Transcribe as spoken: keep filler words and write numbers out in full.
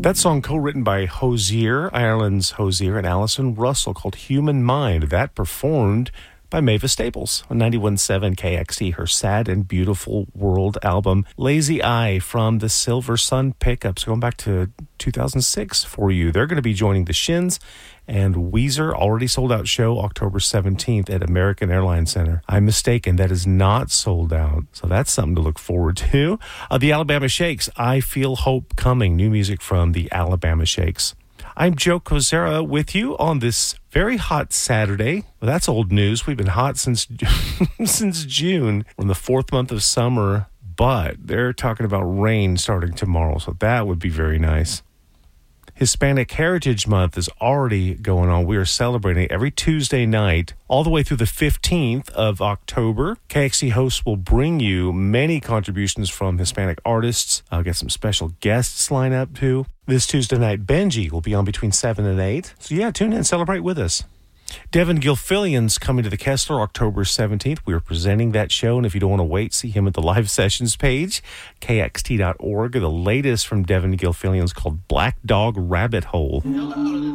That song co-written by Hozier, Ireland's Hozier, and Alison Russell, called Human Mind. That performed by Mavis Staples on ninety-one point seven K X T, her Sad and Beautiful World album. Lazy Eye from the Silver Sun Pickups, going back to two thousand six for you. They're going to be joining the Shins and Weezer, already sold out show October seventeenth at American Airlines Center. I'm mistaken, that is not sold out. So that's something to look forward to. Uh, the Alabama Shakes, I Feel Hope Coming. New music from the Alabama Shakes. I'm Joe Kozera with you on this very hot Saturday. Well, that's old news. We've been hot since since June. We're in the fourth month of summer, but they're talking about rain starting tomorrow, so that would be very nice. Hispanic Heritage Month is already going on. We are celebrating every Tuesday night all the way through the fifteenth of October. K X T hosts will bring you many contributions from Hispanic artists. I'll get some special guests lined up too. This Tuesday night, Benji will be on between seven and eight. So yeah, tune in and celebrate with us. Devin Gilfillian's coming to the Kessler October seventeenth. We are presenting that show, and if you don't want to wait, see him at the live sessions page, K X T dot org. The latest from Devin Gilfillian's called Black Dog Rabbit Hole.